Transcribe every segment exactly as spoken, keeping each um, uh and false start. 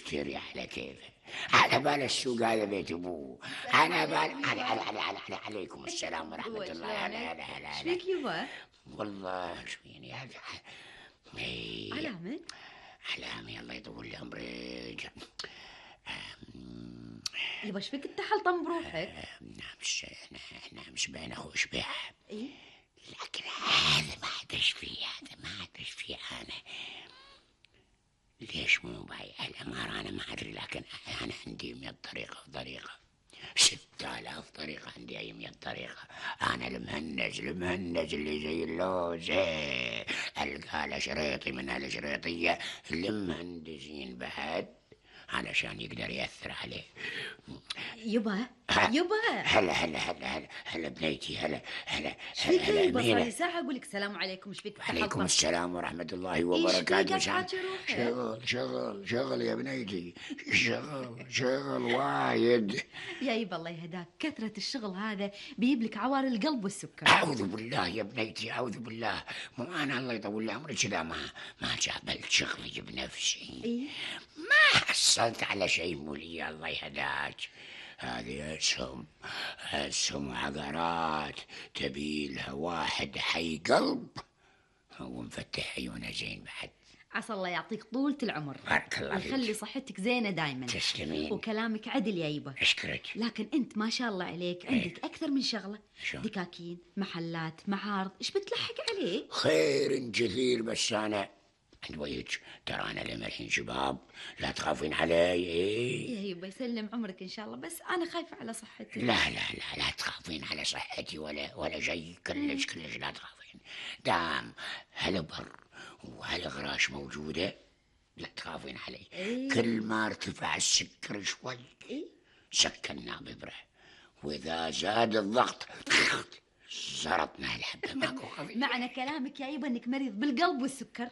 يشتري على كيفه، على بال السوق هذا بيت ابوه، على بال على على على على على عليكم السلام ورحمه الله. هلا هلا هلا ايش فيك يبا؟ والله شو يعني هذا علامة؟ علامي الله يطول لي عمرك. يبا ايش فيك تحلطم بروحك؟ نعم مش نعم مش بين اخو شبيح. ايه لكن هذا ما عدش فيه، هذا ما عدش فيه انا. ليش مو بايع الامارة انا ما ادري، لكن انا عندي مية طريقة وطريقة، ستة آلاف طريقة عندي، أي مية طريقة. أنا المهنج المهنج اللي زي اللوز، ألقى له شريطي من هالشريطية المهندسين بعد علشان يقدر يأثر عليه. يبا يبا هلا هلا هلا هلا هلا بنيتي، هلا هلا شفيك يبا؟ صار لي ساعة أقول لك السلام عليكم. ايش فيك تحلطم؟ عليكم السلام ورحمة الله وبركاته. ايش فيك روحك؟ شغل شغل شغل يا بنيتي، شغل شغل وايد يا يبا الله يهداك، كثرة الشغل هذا بيجيب لك عوار القلب والسكر. أعوذ بالله يا بنيتي، أعوذ بالله. مو أنا الله يطول لي عمرك كذا ما ما جابلت شغلي بنفسي. إيه؟ ما حصلت على شيء مولي الله يهداك. هذه اسهم اسهم عقارات تبي لها واحد حي قلب ومفتح عيونه زين بعد. عسى الله يعطيك طولة العمر، بارك الله فيك ويخلي صحتك زينة دايما. تسلمين وكلامك عدل يا يبا. اشكرك. لكن انت ما شاء الله عليك عندك اكثر من شغلة، شو؟ دكاكين، محلات، معارض، ايش بتلحق عليه؟ خير كثير، بس انا عند ويك ترى انا لما الحين شباب، لا تخافين علي. ايه يا يبا يسلم عمرك ان شاء الله، بس انا خايفة على صحتي. لا لا لا لا تخافين على صحتي ولا ولا شيء، كلش كلش لا تخافين. دام هالبر وهالغراش موجودة لا تخافين علي. إيه؟ كل ما ارتفع السكر شوي إيه؟ سكناه ببره، واذا زاد الضغط زرطنا الحبة. ماكو خفيف. معنى كلامك يا يبا انك مريض بالقلب والسكر.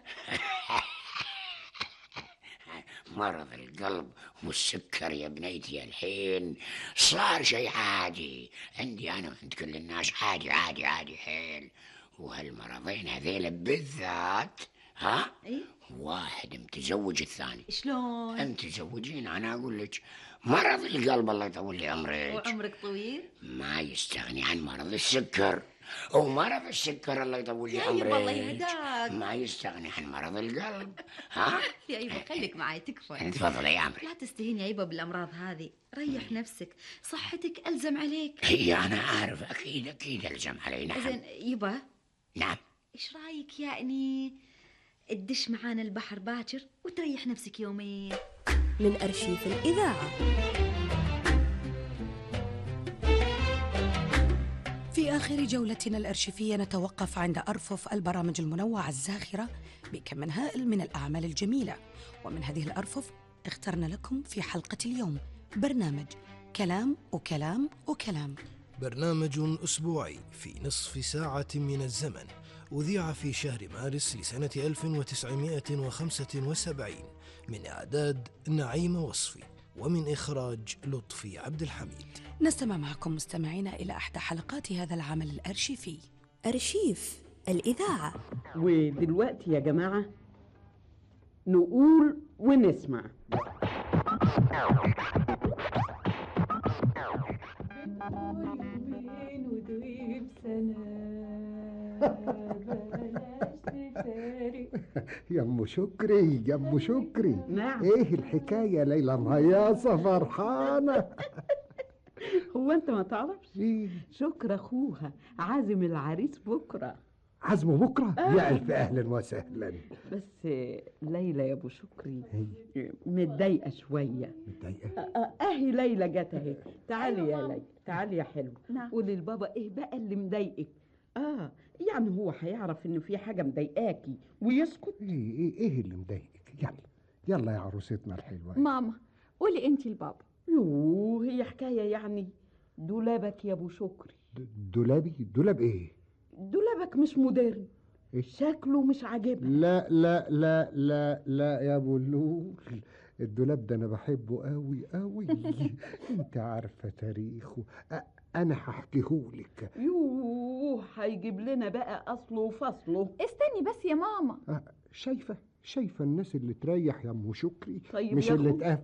مرض القلب والسكر يا بنيتي الحين صار شيء عادي عندي انا وعند كل الناس، عادي عادي عادي حيل. وهالمرضين هذيل بالذات ها إيه؟ واحد متزوج الثاني. شلون؟ متزوجين. انا اقول لك مرض القلب الله يطول لي عمرك وعمرك طويل ما يستغني عن مرض السكر، ومرض السكر الله يطول لي يا عمرك يبا الله يهداك ما يستغني عن مرض القلب. ها يا يبا خليك معي تكفى. تفضلي يا عمري. لا تستهين يا يبا بالامراض هذه، ريح نفسك، صحتك الزم عليك. هي انا عارف اكيد اكيد الزم علي. نعم زين يبا، نعم. ايش رايك يعني تدش معانا البحر باكر وتريح نفسك يومين؟ من أرشيف الإذاعة. في آخر جولتنا الأرشيفية نتوقف عند أرفف البرامج المنوعة الزاخرة بكم من هائل من الأعمال الجميلة، ومن هذه الأرفف اخترنا لكم في حلقة اليوم برنامج كلام وكلام وكلام، برنامج أسبوعي في نصف ساعة من الزمن، أذيع في شهر مارس لسنة ألف وتسعمائة وخمسة وسبعين، من إعداد نعيم وصفي ومن إخراج لطفي عبد الحميد. نستمع معكم مستمعينا إلى أحدى حلقات هذا العمل الأرشيفي، أرشيف الإذاعة. ودلوقتي يا جماعة نقول ونسمع. يا ام شكري يا ام شكري، نعم. ايه الحكايه؟ ليلى مهياصه فرحانه. هو انت ما تعرفش؟ إيه؟ شكر اخوها عازم العريس بكره. عزمه بكره؟ آه. يا الف اهلا وسهلا. بس ليلى يا ابو شكري هي متضايقه شويه. متضايقه؟ آه، اهي ليلى جت اهي. تعالي أيوة يا ماما. ليلى، تعالي يا حلو. نعم. قولي لبابا ايه بقى اللي مضايقك؟ اه يعني هو هيعرف انه في حاجه مضايقاكي ويسكت؟ ايه ايه ايه اللي مضايقك؟ يلا يلا يا عروستنا الحلوه. ماما قولي انتي لبابا. يوه هي حكايه يعني. دولابك يا ابو شكري. د- دولابي؟ دولاب ايه؟ دولابك مش مودرن، إيه؟ شكله مش عاجبك. لا لا لا لا لا يا ابو اللول، الدولاب ده انا بحبه قوي قوي. انت عارفه تاريخه، أ- انا هحكيهولك. يوه هيجيب لنا بقى اصله وفصله. استني بس يا ماما. أه، شايفه شايفه الناس اللي تريح يا ام شكري، طيب مش يا اللي أخو. تقف